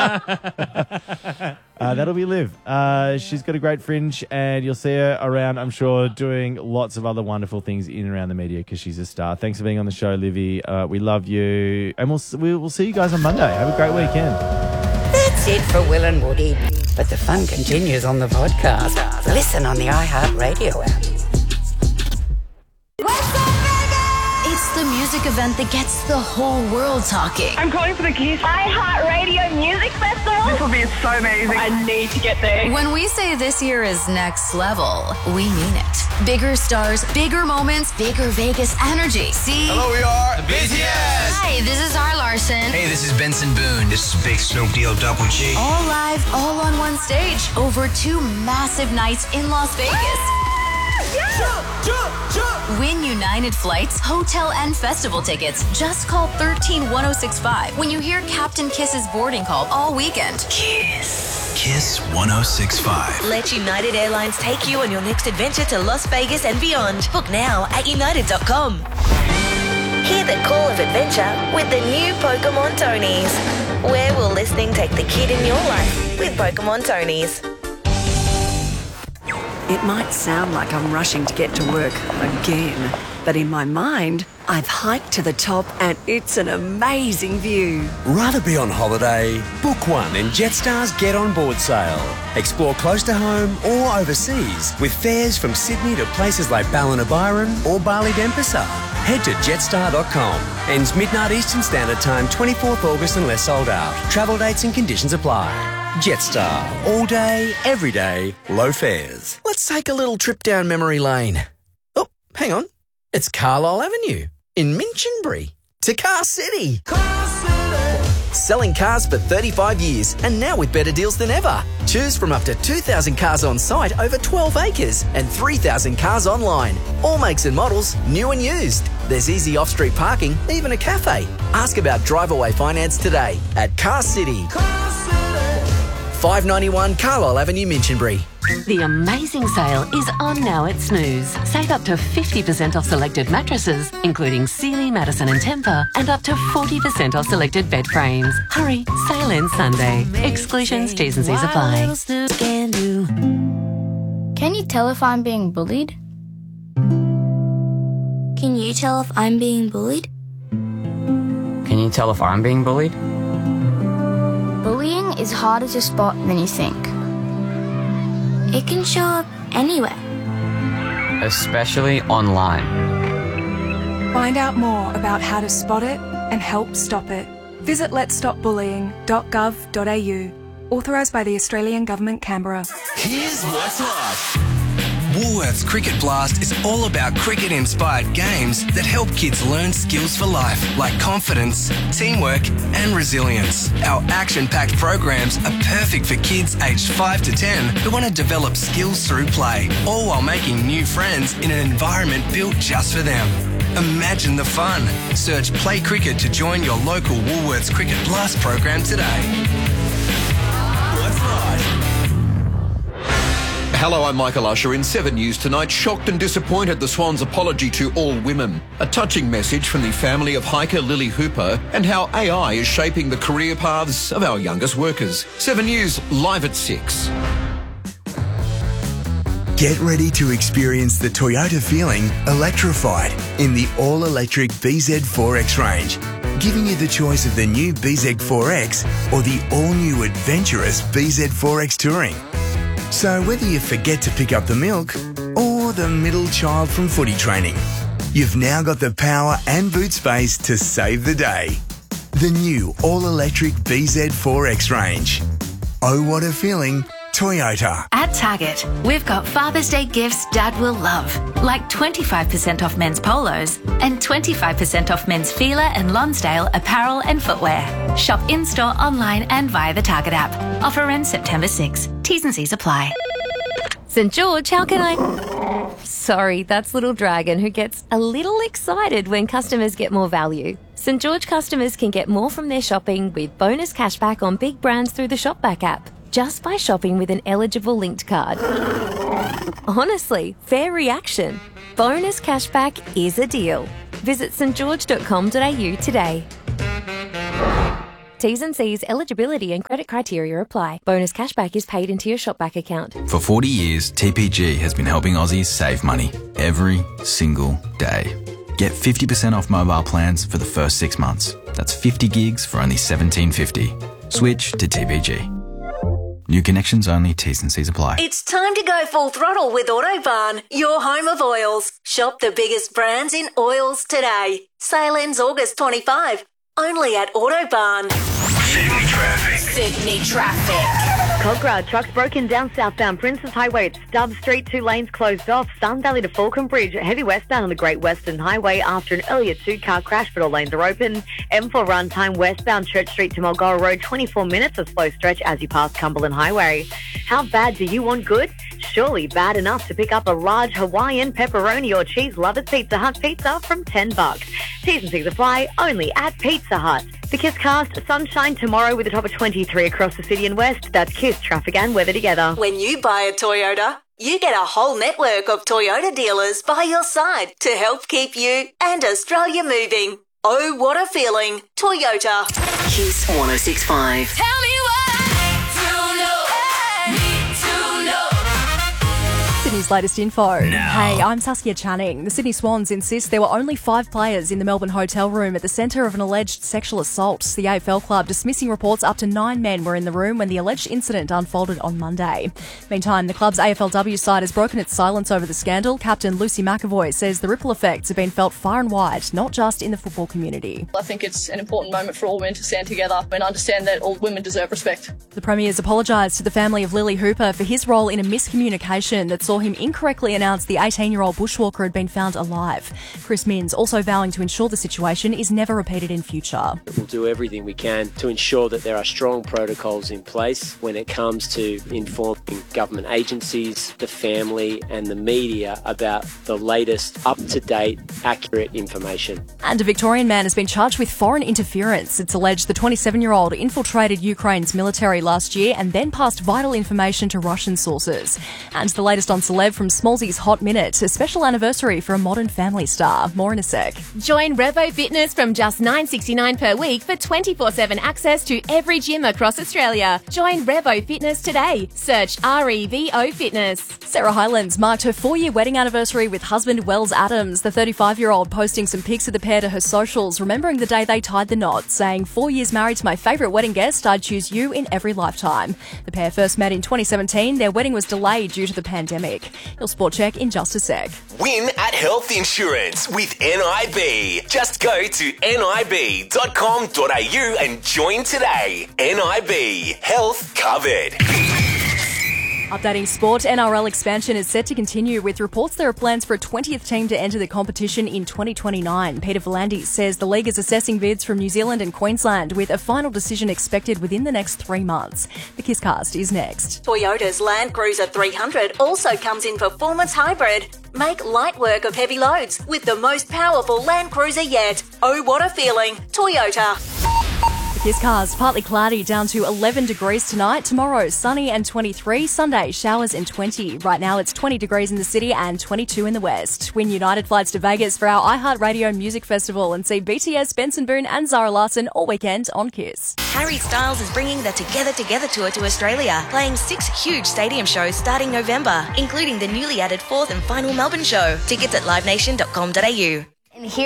That'll be Liv. She's got a great fringe, and you'll see her around, I'm sure, doing lots of other wonderful things in and around the media because she's a star. Thanks for being on the show, Livy. We love you, and we'll see you guys on Monday. Have a great weekend. That's it for Will and Woody. But the fun continues on the podcast. Listen on the iHeartRadio app. It's the music event that gets the whole world talking. I'm calling for the Kiss iHeartRadio Music Festival. This will be so amazing. I need to get there. When we say this year is next level, we mean it. Bigger stars, bigger moments, bigger Vegas energy. See? Hello, we are the BTS. Hi, this is Har Larson. Hey, this is Benson Boone. This is Big Snoop Deal Double G. All live, all on one stage, over 2 massive nights in Las Vegas. Win United Flights, hotel, and festival tickets. Just call 131065 when you hear Captain Kiss's boarding call all weekend. Kiss 1065. Let United Airlines take you on your next adventure to Las Vegas and beyond. Book now at united.com. Hear the call of adventure with the new Pokemon Tonys. Where will listening take the kid in your life with Pokemon Tonys? It might sound like I'm rushing to get to work again, but in my mind, I've hiked to the top and it's an amazing view. Rather be on holiday? Book one in Jetstar's Get On Board sale. Explore close to home or overseas with fares from Sydney to places like Ballina-Byron or Bali Denpasar. Head to jetstar.com. Ends midnight Eastern Standard Time, 24th August unless sold out. Travel dates and conditions apply. Jetstar. All day, every day, low fares. Let's take a little trip down memory lane. Oh, hang on. It's Carlisle Avenue in Minchinbury to Car City. Selling cars for 35 years and now with better deals than ever. Choose from up to 2,000 cars on site over 12 acres and 3,000 cars online. All makes and models, new and used. There's easy off-street parking, even a cafe. Ask about drive-away finance today at Car City. 591 Carlisle Avenue, Minchinbury. The amazing sale is on now at Snooze. Save up to 50% off selected mattresses, including Sealy, Madison and Tempur, and up to 40% off selected bed frames. Hurry, sale ends Sunday. Exclusions, T's and C's apply. Can you tell if I'm being bullied? Can you tell if I'm being bullied? Can you tell if I'm being bullied? Bullying is harder to spot than you think. It can show up anywhere. Especially online. Find out more about how to spot it and help stop it. Visit letsstopbullying.gov.au. Authorised by the Australian Government, Canberra. Here's what's up. Woolworths Cricket Blast is all about cricket-inspired games that help kids learn skills for life, like confidence, teamwork, and resilience. Our action-packed programs are perfect for kids aged 5 to 10 who want to develop skills through play, all while making new friends in an environment built just for them. Imagine the fun. Search Play Cricket to join your local Woolworths Cricket Blast program today. What's right? Hello, I'm Michael Usher. In 7 News tonight, shocked and disappointed the Swans' apology to all women. A touching message from the family of hiker Lily Hooper and how AI is shaping the career paths of our youngest workers. 7 News, live at 6. Get ready to experience the Toyota feeling electrified in the all-electric BZ4X range, giving you the choice of the new BZ4X or the all-new adventurous BZ4X Touring. So whether you forget to pick up the milk or the middle child from footy training, you've now got the power and boot space to save the day. The new all-electric BZ4X range. Oh, what a feeling. Toyota. At Target, we've got Father's Day gifts Dad will love, like 25% off men's polos and 25% off men's Fila and Lonsdale apparel and footwear. Shop in-store, online and via the Target app. Offer ends September 6. T's and C's apply. St. George, how can I... Sorry, that's Little Dragon who gets a little excited when customers get more value. St. George customers can get more from their shopping with bonus cashback on big brands through the Shopback app, just by shopping with an eligible linked card. Honestly, fair reaction. Bonus cashback is a deal. Visit stgeorge.com.au today. T's and C's, eligibility and credit criteria apply. Bonus cashback is paid into your Shopback account. For 40 years, TPG has been helping Aussies save money every single day. Get 50% off mobile plans for the first 6 months. That's 50 gigs for only $17.50. Switch to TPG. New connections only, T's and C's apply. It's time to go full throttle with Autobarn, your home of oils. Shop the biggest brands in oils today. Sale ends August 25. Only at Autobarn. Sydney traffic. Sydney traffic. Cogra, trucks broken down southbound Princess Highway at Stubbs Street, 2 lanes closed off. Sun Valley to Falcon Bridge, heavy westbound on the Great Western Highway after an earlier 2-car crash, but all lanes are open. M4 runtime westbound Church Street to Mulgora Road, 24 minutes of slow stretch as you pass Cumberland Highway. How bad do you want good? Surely bad enough to pick up a large Hawaiian pepperoni or cheese lovers Pizza Hut pizza from $10. T's and C's apply only at Pizza Hut. The Kiss Cast, sunshine tomorrow with a top of 23 across the city and west. That's Kiss, traffic and weather together. When you buy a Toyota, you get a whole network of Toyota dealers by your side to help keep you and Australia moving. Oh, what a feeling. Toyota. Kiss 106.5. Tell me Sydney's latest info. Hey, I'm Saskia Channing. The Sydney Swans insist there were only 5 players in the Melbourne hotel room at the centre of an alleged sexual assault. The AFL club dismissing reports up to 9 men were in the room when the alleged incident unfolded on Monday. Meantime, the club's AFLW side has broken its silence over the scandal. Captain Lucy McAvoy says the ripple effects have been felt far and wide, not just in the football community. I think it's an important moment for all women to stand together and understand that all women deserve respect. The Premier's apologised to the family of Lily Hooper for his role in a miscommunication that saw him incorrectly announce the 18-year-old bushwalker had been found alive. Chris Minns also vowing to ensure the situation is never repeated in future. We'll do everything we can to ensure that there are strong protocols in place when it comes to informing government agencies, the family and the media about the latest, up-to-date, accurate information. And a Victorian man has been charged with foreign interference. It's alleged the 27-year-old infiltrated Ukraine's military last year and then passed vital information to Russian sources. And the latest on Celeb from Smallsy's Hot Minute, a special anniversary for a Modern Family star. More in a sec. Join Revo Fitness from just $9.69 per week for 24/7 access to every gym across Australia. Join Revo Fitness today. Search REVO Fitness. Sarah Hylands marked her 4-year wedding anniversary with husband Wells Adams, the 35-year-old posting some pics of the pair to her socials, remembering the day they tied the knot, saying, 4 years married to my favourite wedding guest, I'd choose you in every lifetime. The pair first met in 2017. Their wedding was delayed due to the pandemic. Your sport check in just a sec. Win at Health Insurance with NIB. Just go to nib.com.au and join today. NIB. Health covered. Updating sport, NRL expansion is set to continue with reports there are plans for a 20th team to enter the competition in 2029. Peter V'landys says the league is assessing bids from New Zealand and Queensland with a final decision expected within the next 3 months. The Kisscast is next. Toyota's Land Cruiser 300 also comes in performance hybrid. Make light work of heavy loads with the most powerful Land Cruiser yet. Oh, what a feeling. Toyota. Kisscast, partly cloudy down to 11 degrees tonight. Tomorrow, sunny and 23. Sunday, showers and 20. Right now, it's 20 degrees in the city and 22 in the west. Win United flights to Vegas for our iHeartRadio Music Festival and see BTS, Benson Boone and Zara Larsson all weekend on Kiss. Harry Styles is bringing the Together Together tour to Australia, playing 6 huge stadium shows starting November, including the newly added 4th and final Melbourne show. Tickets at livenation.com.au.